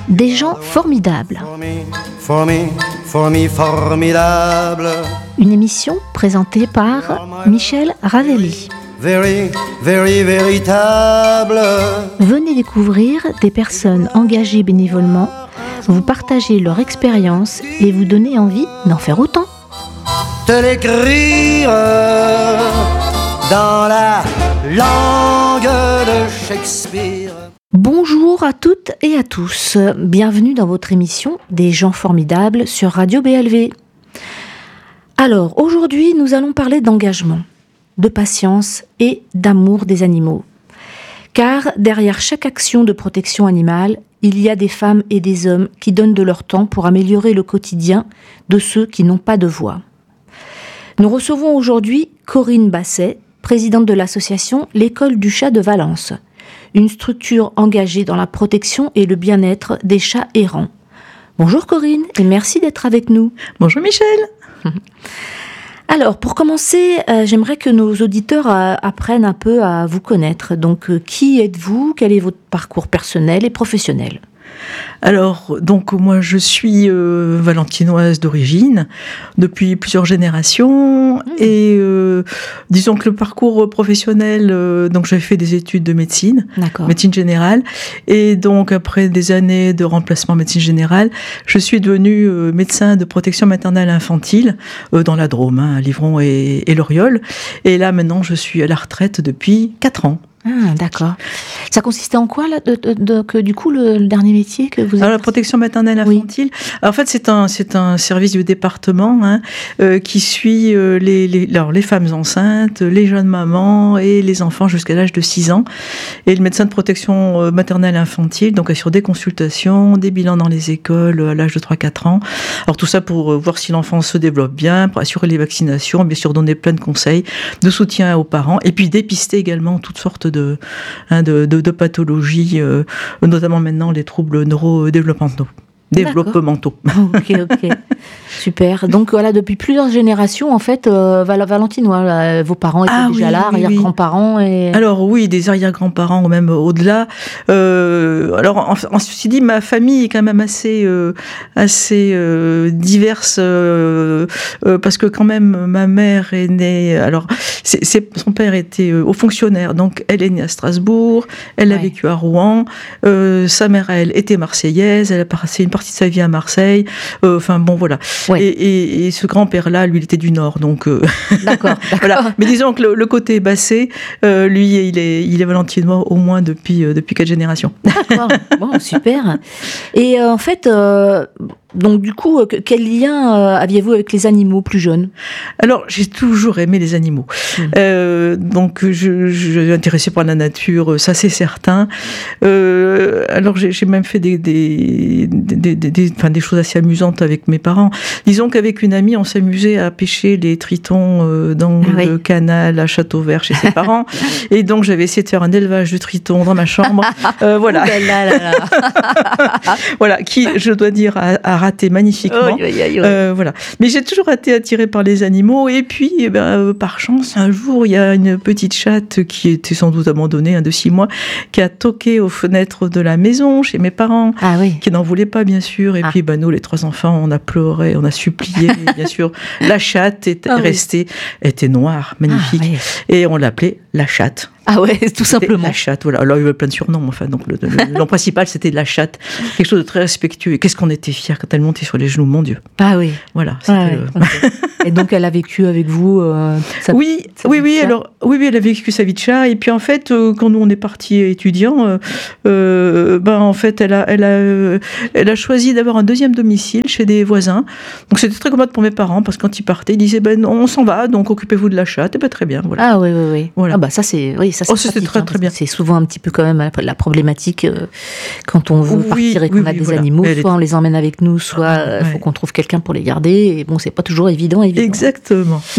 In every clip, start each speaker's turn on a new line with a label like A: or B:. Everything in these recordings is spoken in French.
A: Des gens formidables.
B: Formidable.
A: Une émission présentée par Michel Ravelli.
B: Very, very, véritable.
A: Venez découvrir des personnes engagées bénévolement, vous partager leur expérience et vous donner envie d'en faire autant.
B: Te l'écrire dans la langue de Shakespeare.
A: Bonjour à toutes et à tous, bienvenue dans votre émission Des gens formidables sur Radio BLV. Alors aujourd'hui nous allons parler d'engagement, de patience et d'amour des animaux. Car derrière chaque action de protection animale, il y a des femmes et des hommes qui donnent de leur temps pour améliorer le quotidien de ceux qui n'ont pas de voix. Nous recevons aujourd'hui Corinne Basset, présidente de l'association L'École du chat de Valence, une structure engagée dans la protection et le bien-être des chats errants. Bonjour Corinne et merci d'être avec nous.
C: Bonjour Michel.
A: Alors pour commencer, j'aimerais que nos auditeurs apprennent un peu à vous connaître. Donc qui êtes-vous ? Quel est votre parcours personnel et professionnel ?
C: Alors, donc moi je suis valentinoise d'origine depuis plusieurs générations et disons que le parcours professionnel, donc j'avais fait des études de médecine, médecine générale, et donc après des années de remplacement médecine générale, je suis devenue médecin de protection maternelle infantile dans la Drôme, à Livron et l'Oriol, et là maintenant je suis à la retraite depuis 4 ans.
A: Ah, d'accord. Ça consistait en quoi, là, du coup, le dernier métier que vous avez...
C: Alors, la protection maternelle infantile, oui. Alors, en fait, c'est un service du département qui suit les femmes enceintes, les jeunes mamans et les enfants jusqu'à l'âge de 6 ans. Et le médecin de protection maternelle infantile, donc, assure des consultations, des bilans dans les écoles à l'âge de 3-4 ans. Alors, tout ça pour voir si l'enfant se développe bien, pour assurer les vaccinations, bien sûr, donner plein de conseils, de soutien aux parents, et puis dépister également toutes sortes de pathologies, notamment maintenant les troubles neurodéveloppementaux.
A: Ok. Super. Donc voilà, depuis plusieurs générations, en fait, valentinois, vos parents étaient déjà là, arrière-grands-parents et... Alors
C: oui, des arrière-grands-parents ou même au-delà. Alors, ceci dit, ma famille est quand même assez diverse parce que quand même, ma mère est née... Alors, son père était haut fonctionnaire, donc elle est née à Strasbourg, elle a vécu à Rouen, sa mère, elle, était marseillaise, elle a passé une partie de sa vie à Marseille, enfin bon voilà. Ouais. Et ce grand-père-là, lui, il était du Nord, donc... D'accord. Voilà. Mais disons que le côté Basset, lui, il est valentinois au moins depuis 4 générations.
A: D'accord, bon, super. Et en fait... Donc du coup, quel lien aviez-vous avec les animaux plus jeunes ?
C: Alors, j'ai toujours aimé les animaux. Donc, je suis intéressée par la nature, ça c'est certain. Alors, j'ai même fait des choses assez amusantes avec mes parents. Disons qu'avec une amie, on s'amusait à pêcher les tritons dans le canal à Châteauvert chez ses parents. Et donc, j'avais essayé de faire un élevage de tritons dans ma chambre. Voilà. Voilà, qui, je dois dire, a raté magnifiquement. Voilà. Mais j'ai toujours été attirée par les animaux. Et puis, par chance, un jour, il y a une petite chatte qui était sans doute abandonnée, de 6 mois, qui a toqué aux fenêtres de la maison chez mes parents, qui n'en voulaient pas, bien sûr. Et puis, nous, les 3 enfants, on a pleuré, on a supplié, bien sûr. La chatte est restée, elle était noire, magnifique. Et on l'appelait la chatte.
A: Ah ouais, tout simplement.
C: La chatte, voilà. Alors, il y avait plein de surnoms, enfin. Donc, le nom principal, c'était la chatte. Quelque chose de très respectueux. Et qu'est-ce qu'on était fiers quand elle montait sur les genoux, mon Dieu.
A: Ah oui.
C: Voilà.
A: Okay. Et donc, elle a vécu avec vous
C: Oui, elle a vécu sa vie de chat. Et puis, en fait, quand nous, on est partis étudiants, en fait, elle a choisi d'avoir un deuxième domicile chez des voisins. Donc, c'était très commode pour mes parents, parce que quand ils partaient, ils disaient, on s'en va, donc occupez-vous de la chatte. Et très bien, voilà.
A: Ah oui. Voilà. Ah bah, ça, c'est... Oui, ça,
C: c'était très bien.
A: C'est souvent un petit peu quand même la problématique quand on veut partir et qu'on a des animaux, soit on les emmène avec nous, soit il faut qu'on trouve quelqu'un pour les garder. Et bon, c'est pas toujours évident.
C: Exactement.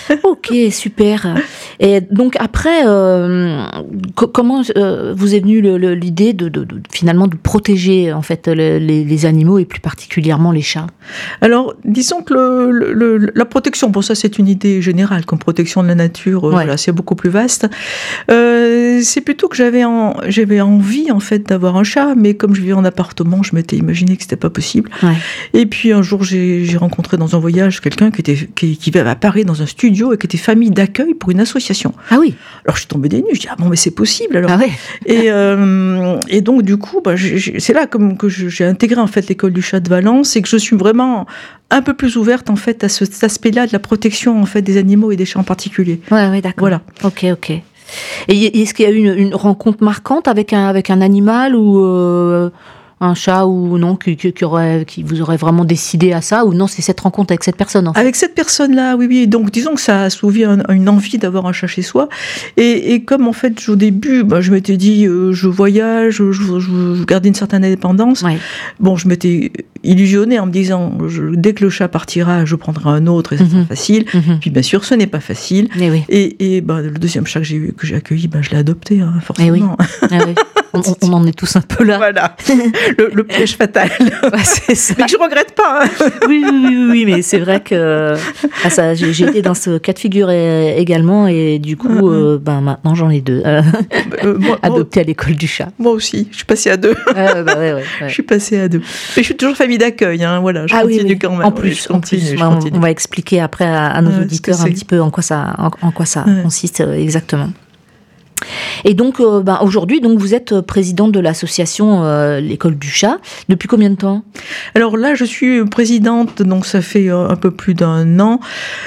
A: Ok, super. Et donc après, comment vous est venue l'idée finalement de protéger en fait les animaux et plus particulièrement les chats?
C: Alors, disons que la protection, bon ça c'est une idée générale, comme protection de la nature, voilà, c'est beaucoup plus vaste. C'est plutôt que j'avais envie en fait d'avoir un chat, mais comme je vivais en appartement, je m'étais imaginé que c'était pas possible. Ouais. Et puis un jour, j'ai rencontré dans un voyage quelqu'un qui vivait à Paris dans un studio et qui était famille d'accueil pour une association.
A: Ah oui.
C: Alors je suis tombée des nues, je dis ah bon mais c'est possible alors.
A: Ah ouais.
C: Et donc du coup, c'est là que j'ai intégré en fait l'école du chat de Valence et que je suis vraiment un peu plus ouverte en fait à cet aspect-là de la protection en fait des animaux et des chats en particulier.
A: Ouais, d'accord. Voilà. Ok. Et est-ce qu'il y a eu une rencontre marquante avec un animal ou un chat ou non qui vous aurait vraiment décidé à ça, ou non, c'est cette rencontre avec cette personne en fait.
C: Avec cette personne-là, oui. Donc disons que ça a soulevé une envie d'avoir un chat chez soi. Et comme en fait au début, je m'étais dit je voyage, je gardais une certaine indépendance. Ouais. Bon, je m'étais illusionnée en me disant dès que le chat partira, je prendrai un autre et ça sera facile. Puis bien sûr, ce n'est pas facile. Oui. Et le deuxième chat que j'ai accueilli, je l'ai adopté, forcément.
A: Oui. On en est tous un peu là.
C: Voilà. Le piège fatal.
A: Ouais, c'est ça.
C: Mais que je regrette pas.
A: Oui, mais c'est vrai que j'ai été dans ce cas de figure également, et du coup, maintenant j'en ai 2. Adoptés à l'école du chat.
C: Moi aussi, je suis passée à 2.
A: Ouais.
C: Je suis passée à 2. Mais je suis toujours famille d'accueil, voilà. Je continue quand même.
A: En plus, on va expliquer après à nos auditeurs un petit peu en quoi ça consiste exactement. Et donc, aujourd'hui, vous êtes présidente de l'association L'École du Chat. Depuis combien de temps ?
C: Alors là, je suis présidente, donc ça fait un peu plus d'1 an.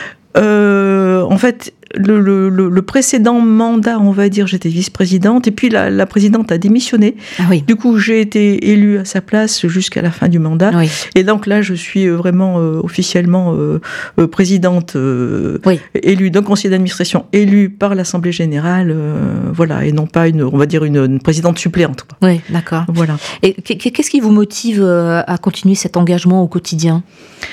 C: En fait, le précédent mandat, on va dire, j'étais vice-présidente, et puis la présidente a démissionné. Ah oui. Du coup, j'ai été élue à sa place jusqu'à la fin du mandat. Oui. Et donc là, je suis vraiment officiellement présidente, élue d'un conseil d'administration, élue par l'Assemblée générale, et non pas une présidente suppléante.
A: Oui, d'accord. Voilà. Et qu'est-ce qui vous motive à continuer cet engagement au quotidien ?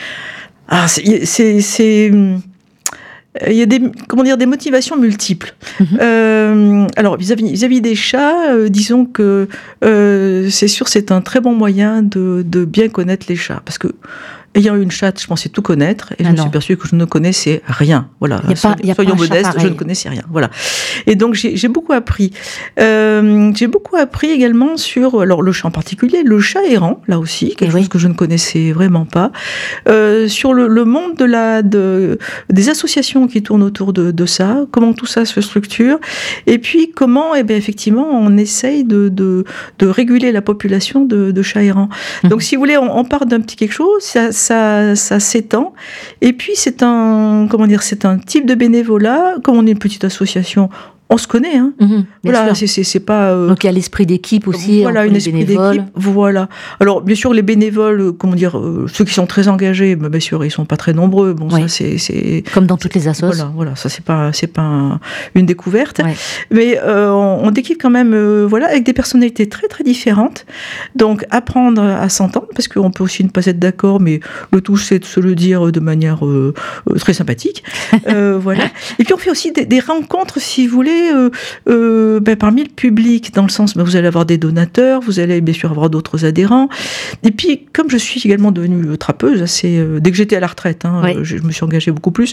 C: Il y a des motivations multiples. Alors, vis-à-vis des chats, disons que c'est sûr, c'est un très bon moyen de bien connaître les chats. Parce que, ayant une chatte, je pensais tout connaître, et je me suis aperçue que je ne connaissais rien. Voilà. Soyons modestes, je ne connaissais rien. Voilà. Et donc, j'ai beaucoup appris. J'ai beaucoup appris également sur, alors le chat en particulier, le chat errant, là aussi, quelque chose que je ne connaissais vraiment pas, sur le monde des associations qui tournent autour de ça, comment tout ça se structure, et puis comment, effectivement, on essaye de réguler la population de chats errants. Donc, si vous voulez, on part d'un petit quelque chose, ça s'étend, et puis c'est un type de bénévolat. Comme on est une petite association, on se connaît, hein. Voilà, c'est pas.
A: Donc il y a l'esprit d'équipe aussi.
C: Voilà, un esprit d'équipe. Voilà. Alors bien sûr, les bénévoles, ceux qui sont très engagés, bien sûr, ils sont pas très nombreux. Bon, ça c'est
A: comme dans toutes les assos.
C: Voilà, ça c'est pas une découverte. Ouais. Mais on déquipe quand même, avec des personnalités très très différentes. Donc apprendre à s'entendre, parce qu'on peut aussi ne pas être d'accord, mais le tout c'est de se le dire de manière très sympathique. Voilà. Et puis on fait aussi des rencontres, si vous voulez. Parmi le public, dans le sens, vous allez avoir des donateurs, vous allez bien sûr avoir d'autres adhérents. Et puis, comme je suis également devenue trappeuse, dès que j'étais à la retraite, je me suis engagée beaucoup plus.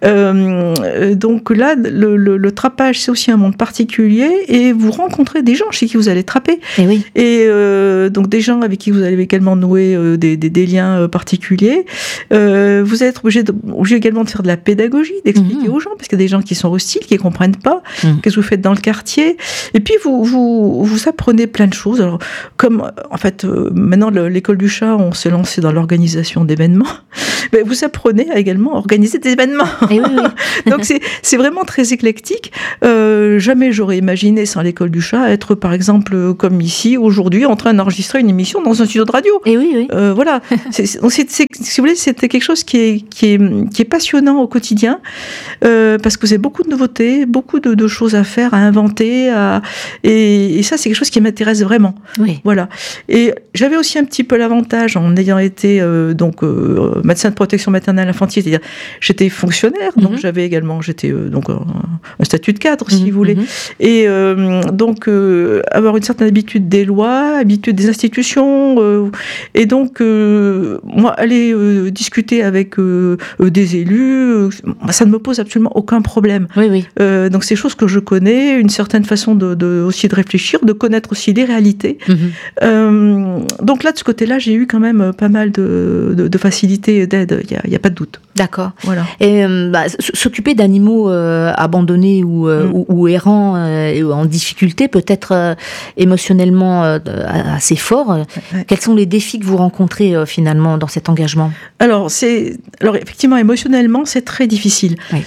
C: Donc là, le trappage, c'est aussi un monde particulier, et vous rencontrez des gens chez qui vous allez trapper. Et donc des gens avec qui vous allez également nouer des liens particuliers. Vous allez être obligé également de faire de la pédagogie, d'expliquer aux gens, parce qu'il y a des gens qui sont hostiles, qui ne comprennent pas. Qu'est-ce que vous faites dans le quartier? Et puis vous apprenez plein de choses. Alors, comme en fait maintenant l'école du chat, on s'est lancé dans l'organisation d'événements. Mais vous apprenez à également organiser des événements. Et oui. Donc c'est vraiment très éclectique. Jamais j'aurais imaginé sans l'école du chat être par exemple comme ici aujourd'hui en train d'enregistrer une émission dans un studio de radio.
A: Et oui.
C: Voilà. Si vous voulez, c'était quelque chose qui est passionnant au quotidien parce que c'est beaucoup de nouveautés, beaucoup de choses à faire, à inventer, et ça c'est quelque chose qui m'intéresse vraiment. Oui. Voilà. Et j'avais aussi un petit peu l'avantage en ayant été médecin sein de protection maternelle infantile, c'est-à-dire j'étais fonctionnaire, donc j'étais un statut de cadre, si vous voulez. Et donc, avoir une certaine habitude des lois, habitude des institutions, et donc, moi, aller discuter avec des élus, ça ne me pose absolument aucun problème.
A: Oui.
C: Donc, c'est des choses que je connais, une certaine façon aussi de réfléchir, de connaître aussi les réalités. Donc là, de ce côté-là, j'ai eu quand même pas mal de facilité, d'aide, il n'y a pas de doute.
A: D'accord.
C: Voilà.
A: Et s'occuper d'animaux abandonnés ou errants en difficulté, peut-être émotionnellement assez fort. Quels sont les défis que vous rencontrez finalement dans cet engagement ?
C: Alors effectivement, émotionnellement, c'est très difficile.
A: Oui.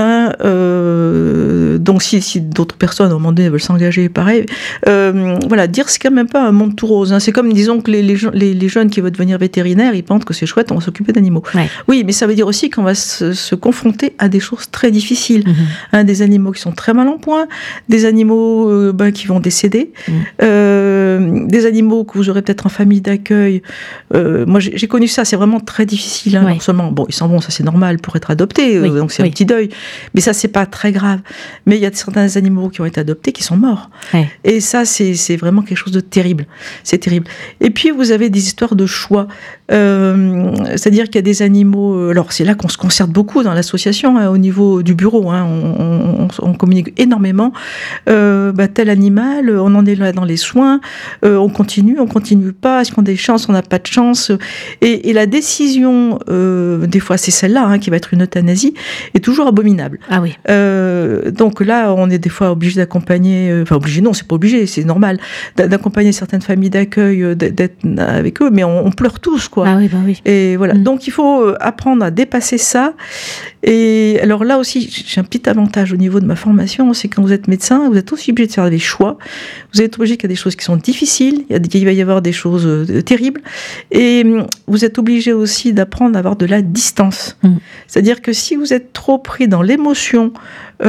C: Donc si d'autres personnes, à un moment donné, veulent s'engager, pareil. Dire c'est quand même pas un monde tout rose. C'est comme, disons, que les jeunes qui veulent devenir vétérinaires, ils pensent que c'est chouette, on va s'occuper d'animaux. Ouais. Oui, mais ça veut dire aussi qu'on va se confronter à des choses très difficiles. Des animaux qui sont très mal en point, des animaux qui vont décéder, des animaux que vous aurez peut-être en famille d'accueil. Moi, j'ai connu ça, c'est vraiment très difficile. Non seulement, ils s'en vont, ça c'est normal pour être adoptés, donc c'est un petit deuil, mais ça c'est pas très grave. Mais il y a certains animaux qui ont été adoptés qui sont morts. Ouais. Et ça, c'est vraiment quelque chose de terrible. C'est terrible. Et puis, vous avez des histoires de choix. C'est-à-dire qu'il y a des animaux... Alors, c'est là qu'on se concerte beaucoup dans l'association, au niveau du bureau. On communique énormément. Tel animal, on en est là dans les soins. On continue pas. Est-ce qu'on a des chances, on n'a pas de chance. Et la décision, des fois, c'est celle-là, qui va être une euthanasie, est toujours abominable.
A: Ah oui.
C: Donc là, on est des fois obligé d'accompagner... obligé, non, c'est pas obligé, c'est normal, d'accompagner certaines familles d'accueil, d'être avec eux, mais on pleure tous, quoi.
A: Ah oui, oui.
C: Et voilà. Donc il faut apprendre à dépasser ça. Et alors là aussi, j'ai un petit avantage au niveau de ma formation, c'est quand vous êtes médecin, vous êtes aussi obligé de faire des choix. Vous êtes obligé qu'il y a des choses qui sont difficiles, il va y avoir des choses terribles, et vous êtes obligé aussi d'apprendre à avoir de la distance. C'est-à-dire que si vous êtes trop pris dans l'émotion, vous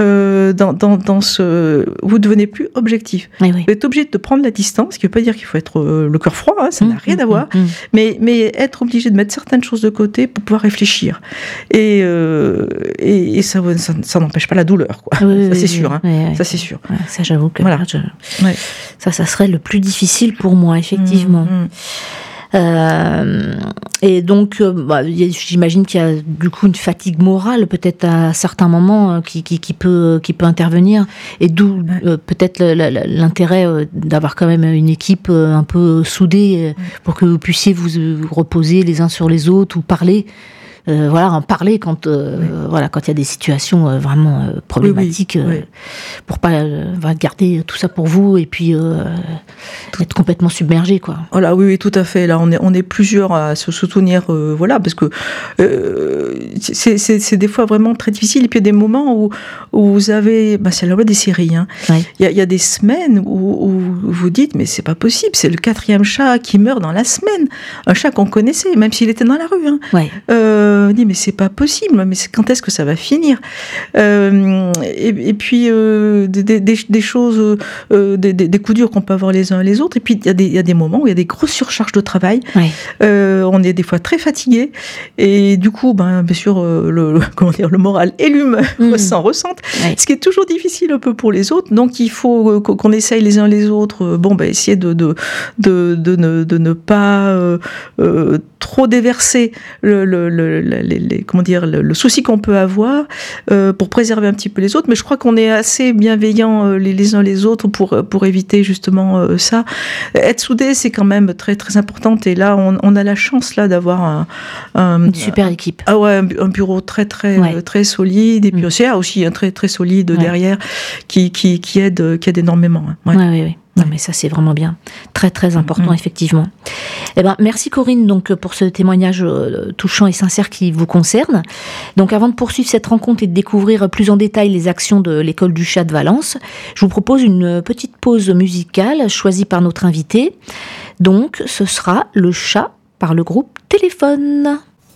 C: devenez plus objectif. Oui. Vous êtes obligé de prendre la distance, ce qui ne veut pas dire qu'il faut être le cœur froid, ça n'a rien à voir, mais être obligé de mettre certaines choses de côté pour pouvoir réfléchir. Et ça n'empêche pas la douleur, quoi. Oui, ça c'est sûr. Ça c'est sûr.
A: Ouais, ça j'avoue que ça serait le plus difficile pour moi, effectivement. Et donc, j'imagine qu'il y a du coup une fatigue morale peut-être à certains moments qui peut intervenir, et d'où peut-être l'intérêt d'avoir quand même une équipe un peu soudée pour que vous puissiez vous reposer les uns sur les autres ou parler. En parler quand il y a des situations vraiment problématiques, pour pas garder tout ça pour vous et puis être complètement submergé, quoi.
C: Voilà, oui, tout à fait. Là, on est plusieurs à se soutenir, parce que c'est des fois vraiment très difficile. Et puis il y a des moments où vous avez, c'est la loi des séries. Il y a des semaines où vous dites, mais c'est pas possible, c'est le 4e chat qui meurt dans la semaine, un chat qu'on connaissait, même s'il était dans la rue. On dit, mais c'est pas possible, mais quand est-ce que ça va finir? Et puis des choses, des coups durs qu'on peut avoir les uns les autres. Et puis il y a des moments où il y a des grosses surcharges de travail. On est des fois très fatigué, et du coup, bien sûr, le moral et l'humain s'en ressentent. Ce qui est toujours difficile un peu pour les autres. Donc il faut qu'on essaye les uns les autres. Essayer de ne pas trop déverser le souci qu'on peut avoir, pour préserver un petit peu les autres. Mais je crois qu'on est assez bienveillants les uns les autres pour éviter justement ça. Être soudé, c'est quand même très très important. Et là, on a la chance là d'avoir
A: une super équipe.
C: Un bureau très très très solide, et puis aussi un très très solide derrière qui aide énormément.
A: Oui. Non, mais ça, c'est vraiment bien. Très, très important, effectivement. Merci Corinne, donc, pour ce témoignage touchant et sincère qui vous concerne. Donc, avant de poursuivre cette rencontre et de découvrir plus en détail les actions de l'École du Chat de Valence, je vous propose une petite pause musicale choisie par notre invité. Donc, ce sera Le Chat par le groupe Téléphone.